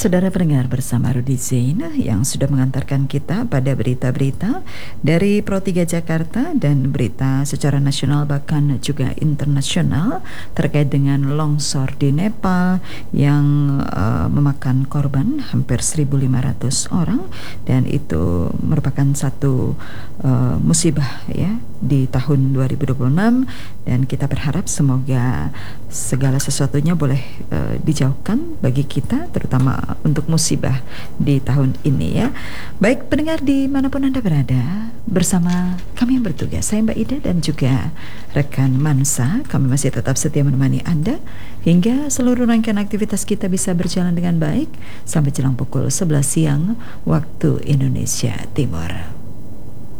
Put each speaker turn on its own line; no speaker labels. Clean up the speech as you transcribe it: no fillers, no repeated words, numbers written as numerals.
Saudara pendengar, bersama Rudi Zain yang sudah mengantarkan kita pada berita-berita dari Pro 3 Jakarta dan berita secara nasional bahkan juga internasional terkait dengan longsor di Nepal yang memakan korban hampir 1.500 orang, dan itu merupakan satu musibah ya di tahun 2026, dan kita berharap semoga segala sesuatunya boleh dijauhkan bagi kita, terutama untuk musibah di tahun ini ya. Baik pendengar dimanapun Anda berada, bersama kami yang bertugas, saya Mbak Ida dan juga rekan Mansa, kami masih tetap setia menemani Anda hingga seluruh rangkaian aktivitas kita bisa berjalan dengan baik sampai jelang pukul 11 siang waktu Indonesia Timur.